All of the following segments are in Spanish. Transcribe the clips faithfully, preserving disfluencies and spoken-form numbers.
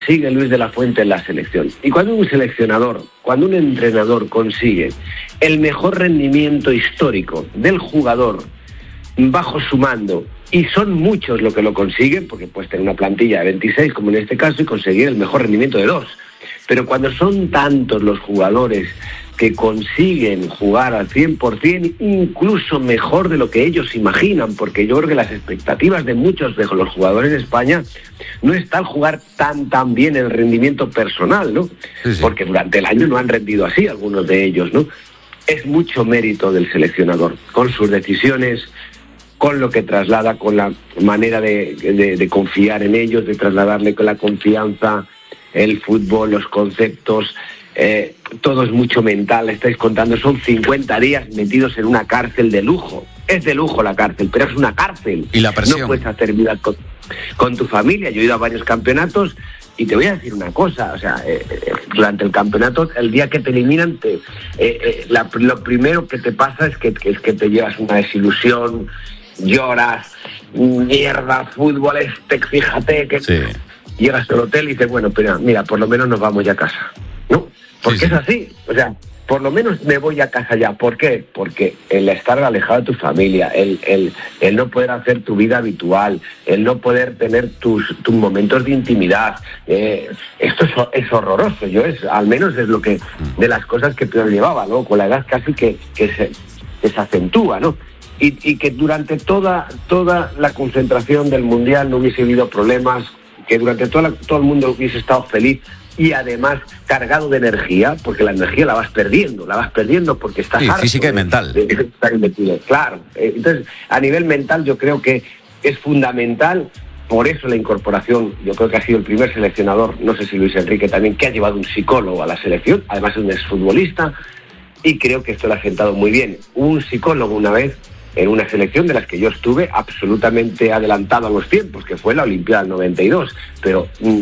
sigue Luis de la Fuente en la selección. Y cuando un seleccionador, cuando un entrenador consigue el mejor rendimiento histórico del jugador bajo su mando, y son muchos los que lo consiguen, porque puedes tener una plantilla de veintiséis, como en este caso, y conseguir el mejor rendimiento de dos. Pero cuando son tantos los jugadores que consiguen jugar al cien por ciento, incluso mejor de lo que ellos imaginan, porque yo creo que las expectativas de muchos de los jugadores de España no están jugar tan tan bien el rendimiento personal, ¿no? Sí, sí. Porque durante el año no han rendido así algunos de ellos, ¿no? Es mucho mérito del seleccionador, con sus decisiones, con lo que traslada, con la manera de, de, de confiar en ellos, de trasladarle con la confianza, el fútbol, los conceptos. Eh, todo es mucho mental. Estáis contando, son cincuenta días metidos en una cárcel de lujo. Es de lujo la cárcel, pero es una cárcel. Y la presión. No puedes hacer vida con, con tu familia. Yo he ido a varios campeonatos y te voy a decir una cosa, o sea, eh, eh, durante el campeonato, el día que te eliminan, te, eh, eh, la, lo primero que te pasa es que, que, es que te llevas una desilusión, lloras, mierda, fútbol este, fíjate que... Sí. Llegas al hotel y dices, bueno, pero mira, por lo menos nos vamos ya a casa, ¿no? Porque sí, sí. Es así, o sea, por lo menos me voy a casa ya. ¿Por qué? Porque el estar alejado de tu familia, el, el, el no poder hacer tu vida habitual, el no poder tener tus, tus momentos de intimidad, eh, esto es, es horroroso. Yo es, al menos es lo que, de las cosas que peor llevaba, ¿no? Con la edad casi que, que, se, que se acentúa, ¿no? Y, y que durante toda, toda la concentración del Mundial no hubiese habido problemas, que durante toda la, todo el mundo hubiese estado feliz y además cargado de energía, porque la energía la vas perdiendo, la vas perdiendo porque estás sí, harto física y mental. De, de estar metido. Claro, entonces a nivel mental yo creo que es fundamental, por eso la incorporación, yo creo que ha sido el primer seleccionador, no sé si Luis Enrique también, que ha llevado un psicólogo a la selección, además es un exfutbolista, y creo que esto lo ha sentado muy bien. Un psicólogo una vez en una selección de las que yo estuve absolutamente adelantado a los tiempos, que fue la Olimpiada del noventa y dos, pero mm,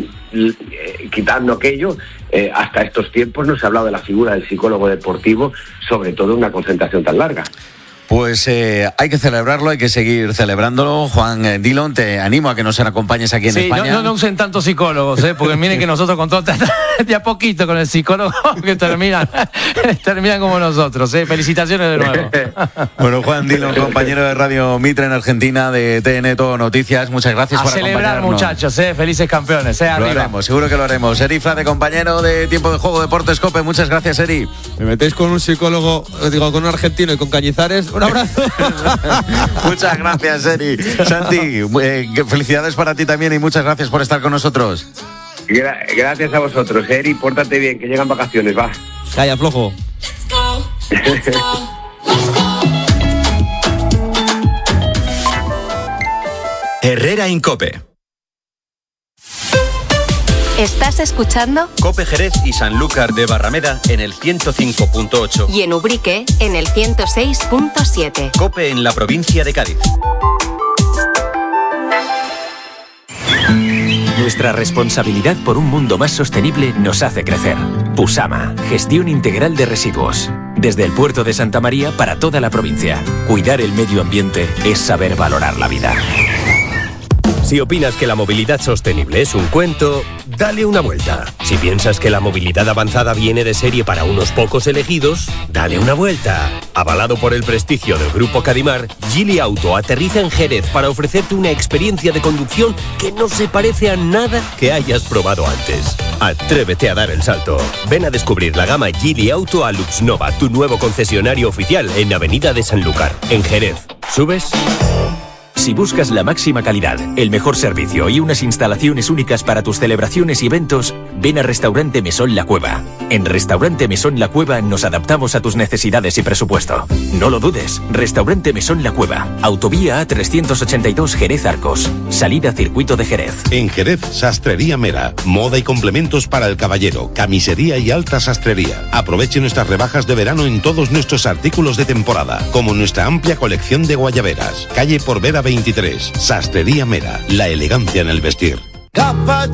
eh, quitando aquello, eh, hasta estos tiempos no se ha hablado de la figura del psicólogo deportivo, sobre todo en una concentración tan larga. Pues eh, hay que celebrarlo, hay que seguir celebrándolo. Juan eh, Dillon, te animo a que nos acompañes aquí en sí, España. No, no, no usen tantos psicólogos, ¿eh? Porque miren que nosotros con todo, de a poquito con el psicólogo que terminan, terminan como nosotros. ¿eh? Felicitaciones de nuevo. Bueno, Juan Dillon, compañero de Radio Mitre en Argentina, de T N Todo Noticias, muchas gracias a por celebrar, acompañarnos. muchachos, ¿eh? Felices campeones. ¿eh? Lo Arriba. haremos, seguro que lo haremos. Eri Frade, compañero de Tiempo de Juego Deportes COPE, muchas gracias, Eri. Me metéis con un psicólogo, digo, con un argentino y con Cañizares. Un abrazo. Muchas gracias, Eri. Santi, eh, felicidades para ti también y muchas gracias por estar con nosotros. Gra- gracias a vosotros, Eri, pórtate bien, que llegan vacaciones, va. Calla, flojo. Herrera Incope. ¿Estás escuchando? Cope Jerez y Sanlúcar de Barrameda en el ciento cinco punto ocho. Y en Ubrique en el ciento seis punto siete. Cope en la provincia de Cádiz. Nuestra responsabilidad por un mundo más sostenible nos hace crecer. Pusama, gestión integral de residuos. Desde el puerto de Santa María para toda la provincia. Cuidar el medio ambiente es saber valorar la vida. Si opinas que la movilidad sostenible es un cuento, dale una vuelta. Si piensas que la movilidad avanzada viene de serie para unos pocos elegidos, dale una vuelta. Avalado por el prestigio del Grupo Cadimar, Geely Auto aterriza en Jerez para ofrecerte una experiencia de conducción que no se parece a nada que hayas probado antes. Atrévete a dar el salto. Ven a descubrir la gama Geely Auto a Luxnova, tu nuevo concesionario oficial en Avenida de Sanlúcar, en Jerez. ¿Subes? Si buscas la máxima calidad, el mejor servicio y unas instalaciones únicas para tus celebraciones y eventos, ven a Restaurante Mesón La Cueva. En Restaurante Mesón La Cueva nos adaptamos a tus necesidades y presupuesto. No lo dudes, Restaurante Mesón La Cueva. Autovía A trescientos ochenta y dos Jerez Arcos. Salida Circuito de Jerez. En Jerez, Sastrería Mera. Moda y complementos para el caballero. Camisería y alta sastrería. Aproveche nuestras rebajas de verano en todos nuestros artículos de temporada, como nuestra amplia colección de guayaberas. Calle Porvera veintitrés. Sastrería Mera. La elegancia en el vestir.